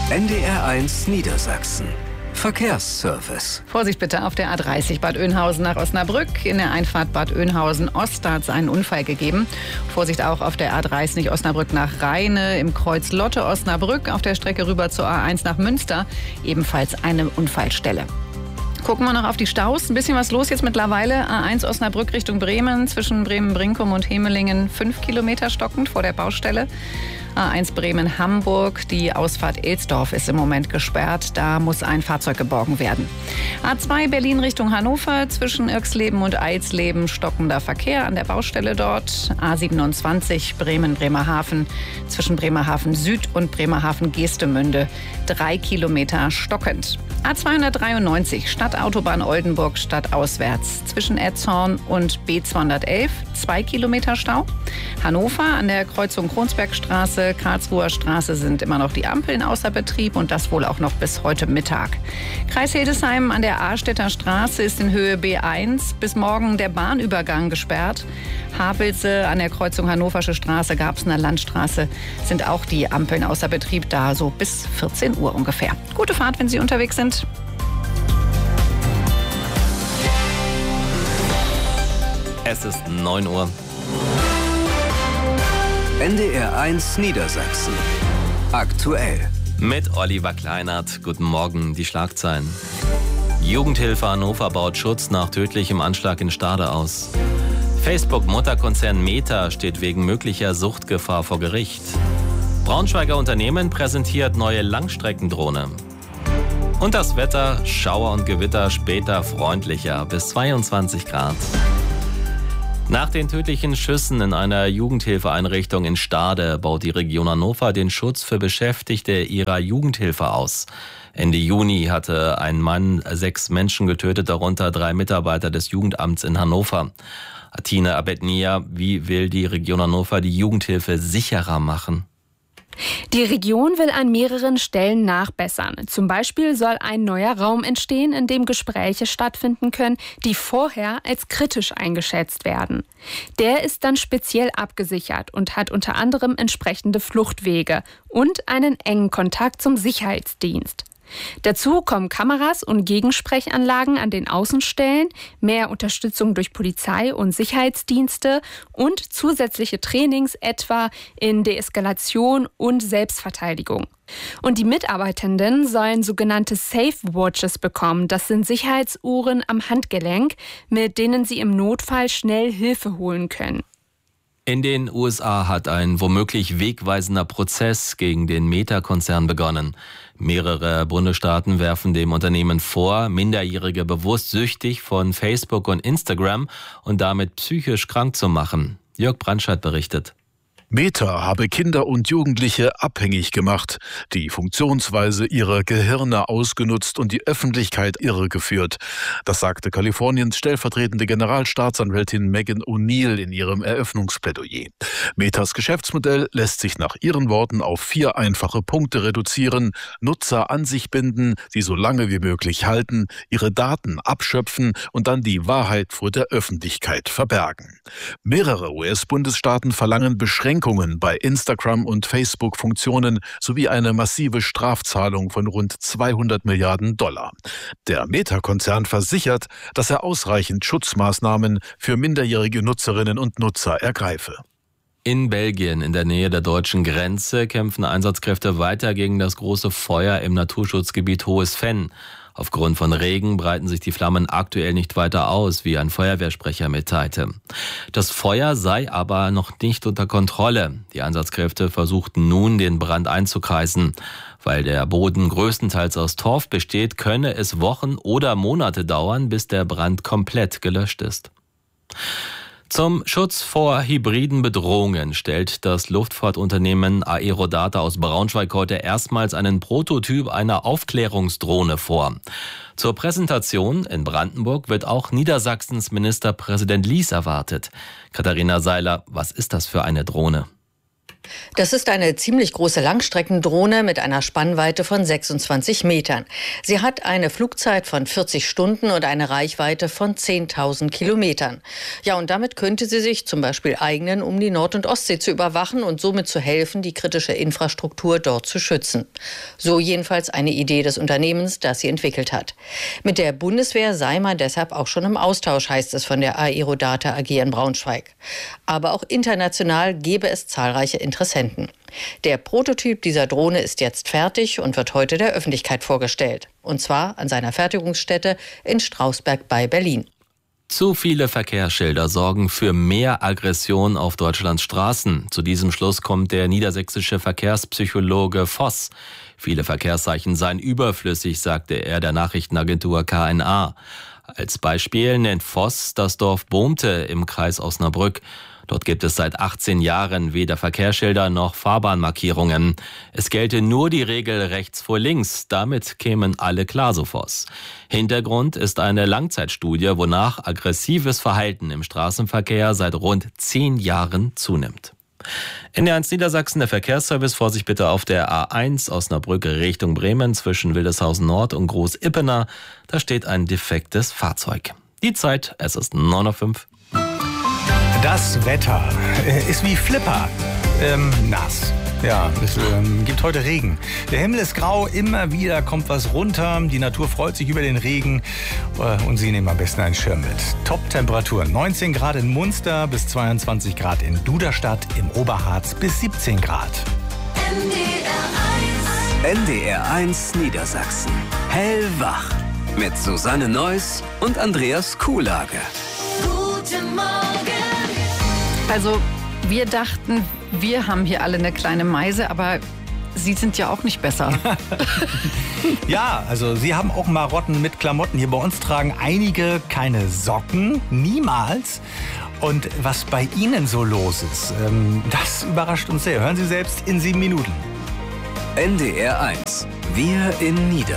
NDR1 Niedersachsen. Verkehrsservice. Vorsicht bitte auf der A30 Bad Oeynhausen nach Osnabrück. In der Einfahrt Bad Oeynhausen Ost hat es einen Unfall gegeben. Vorsicht auch auf der A30 Osnabrück nach Rheine, im Kreuz Lotte Osnabrück, auf der Strecke rüber zur A1 nach Münster. Ebenfalls eine Unfallstelle. Gucken wir noch auf die Staus. Ein bisschen was los jetzt mittlerweile. A1 Osnabrück Richtung Bremen, zwischen Bremen-Brinkum und Hemelingen 5 Kilometer stockend vor der Baustelle. A1 Bremen-Hamburg, die Ausfahrt Elsdorf ist im Moment gesperrt. Da muss ein Fahrzeug geborgen werden. A2 Berlin Richtung Hannover, zwischen Irxleben und Eilsleben stockender Verkehr an der Baustelle dort. A27 Bremen-Bremerhaven, zwischen Bremerhaven Süd und Bremerhaven-Geestemünde 3 Kilometer stockend. A293 Stadtautobahn Oldenburg stadtauswärts, zwischen Etzhorn und B211 2 Kilometer Stau. Hannover an der Kreuzung Kronsbergstraße, Karlsruher Straße sind immer noch die Ampeln außer Betrieb und das wohl auch noch bis heute Mittag. Kreis Hildesheim an der Ahrstädter Straße ist in Höhe B1 bis morgen der Bahnübergang gesperrt. Havelse an der Kreuzung Hannoversche Straße, Garbsener Landstraße sind auch die Ampeln außer Betrieb, da so bis 14 Uhr ungefähr. Gute Fahrt, wenn Sie unterwegs sind. Es ist 9 Uhr. NDR1 Niedersachsen. Aktuell. Mit Oliver Kleinert. Guten Morgen, die Schlagzeilen. Jugendhilfe Hannover baut Schutz nach tödlichem Anschlag in Stade aus. Facebook-Mutterkonzern Meta steht wegen möglicher Suchtgefahr vor Gericht. Braunschweiger Unternehmen präsentiert neue Langstreckendrohne. Und das Wetter, Schauer und Gewitter, später freundlicher, bis 22 Grad. Nach den tödlichen Schüssen in einer Jugendhilfeeinrichtung in Stade baut die Region Hannover den Schutz für Beschäftigte ihrer Jugendhilfe aus. Ende Juni hatte ein Mann 6 Menschen getötet, darunter 3 Mitarbeiter des Jugendamts in Hannover. Atina Abednia, wie will die Region Hannover die Jugendhilfe sicherer machen? Die Region will an mehreren Stellen nachbessern. Zum Beispiel soll ein neuer Raum entstehen, in dem Gespräche stattfinden können, die vorher als kritisch eingeschätzt werden. Der ist dann speziell abgesichert und hat unter anderem entsprechende Fluchtwege und einen engen Kontakt zum Sicherheitsdienst. Dazu kommen Kameras und Gegensprechanlagen an den Außenstellen, mehr Unterstützung durch Polizei und Sicherheitsdienste und zusätzliche Trainings etwa in Deeskalation und Selbstverteidigung. Und die Mitarbeitenden sollen sogenannte Safe Watches bekommen. Das sind Sicherheitsuhren am Handgelenk, mit denen sie im Notfall schnell Hilfe holen können. In den USA hat ein womöglich wegweisender Prozess gegen den Meta-Konzern begonnen. Mehrere Bundesstaaten werfen dem Unternehmen vor, Minderjährige bewusst süchtig von Facebook und Instagram und damit psychisch krank zu machen. Jörg Brandscheid berichtet. Meta habe Kinder und Jugendliche abhängig gemacht, die Funktionsweise ihrer Gehirne ausgenutzt und die Öffentlichkeit irregeführt. Das sagte Kaliforniens stellvertretende Generalstaatsanwältin Megan O'Neill in ihrem Eröffnungsplädoyer. Metas Geschäftsmodell lässt sich nach ihren Worten auf 4 einfache Punkte reduzieren: Nutzer an sich binden, sie so lange wie möglich halten, ihre Daten abschöpfen und dann die Wahrheit vor der Öffentlichkeit verbergen. Mehrere US-Bundesstaaten verlangen Beschränkungen bei Instagram- und Facebook-Funktionen sowie eine massive Strafzahlung von rund $200 Milliarden. Der Meta-Konzern versichert, dass er ausreichend Schutzmaßnahmen für minderjährige Nutzerinnen und Nutzer ergreife. In Belgien, in der Nähe der deutschen Grenze, kämpfen Einsatzkräfte weiter gegen das große Feuer im Naturschutzgebiet Hohes Venn. Aufgrund von Regen breiten sich die Flammen aktuell nicht weiter aus, wie ein Feuerwehrsprecher mitteilte. Das Feuer sei aber noch nicht unter Kontrolle. Die Einsatzkräfte versuchten nun, den Brand einzukreisen. Weil der Boden größtenteils aus Torf besteht, könne es Wochen oder Monate dauern, bis der Brand komplett gelöscht ist. Zum Schutz vor hybriden Bedrohungen stellt das Luftfahrtunternehmen Aerodata aus Braunschweig heute erstmals einen Prototyp einer Aufklärungsdrohne vor. Zur Präsentation in Brandenburg wird auch Niedersachsens Ministerpräsident Lies erwartet. Katharina Seiler, was ist das für eine Drohne? Das ist eine ziemlich große Langstreckendrohne mit einer Spannweite von 26 Metern. Sie hat eine Flugzeit von 40 Stunden und eine Reichweite von 10.000 Kilometern. Ja, und damit könnte sie sich zum Beispiel eignen, um die Nord- und Ostsee zu überwachen und somit zu helfen, die kritische Infrastruktur dort zu schützen. So jedenfalls eine Idee des Unternehmens, das sie entwickelt hat. Mit der Bundeswehr sei man deshalb auch schon im Austausch, heißt es von der Aerodata AG in Braunschweig. Aber auch international gäbe es zahlreiche Interessenten. Der Prototyp dieser Drohne ist jetzt fertig und wird heute der Öffentlichkeit vorgestellt. Und zwar an seiner Fertigungsstätte in Strausberg bei Berlin. Zu viele Verkehrsschilder sorgen für mehr Aggression auf Deutschlands Straßen. Zu diesem Schluss kommt der niedersächsische Verkehrspsychologe Voss. Viele Verkehrszeichen seien überflüssig, sagte er der Nachrichtenagentur KNA. Als Beispiel nennt Voss das Dorf Bohmte im Kreis Osnabrück. Dort gibt es seit 18 Jahren weder Verkehrsschilder noch Fahrbahnmarkierungen. Es gelte nur die Regel rechts vor links. Damit kämen alle klar, so Voss. Hintergrund ist eine Langzeitstudie, wonach aggressives Verhalten im Straßenverkehr seit rund 10 Jahren zunimmt. NDR 1 Niedersachsen, der Verkehrsservice. Vorsicht bitte auf der A1 Osnabrück Richtung Bremen zwischen Wildeshausen Nord und Groß-Ippener. Da steht ein defektes Fahrzeug. Die Zeit, es ist 9:05 Uhr. Das Wetter ist wie Flipper, nass. Ja, es gibt heute Regen. Der Himmel ist grau, immer wieder kommt was runter. Die Natur freut sich über den Regen und Sie nehmen am besten einen Schirm mit. Top-Temperaturen, 19 Grad in Munster bis 22 Grad in Duderstadt, im Oberharz bis 17 Grad. NDR 1 Niedersachsen. Hellwach. Mit Susanne Neuss und Andreas Kuhlage. Guten Morgen. Also, wir dachten, wir haben hier alle eine kleine Meise, aber Sie sind ja auch nicht besser. Ja, also Sie haben auch Marotten mit Klamotten. Hier bei uns tragen einige keine Socken, niemals. Und was bei Ihnen so los ist, das überrascht uns sehr. Hören Sie selbst in 7 Minuten. NDR 1. Wir in Niedersachsen.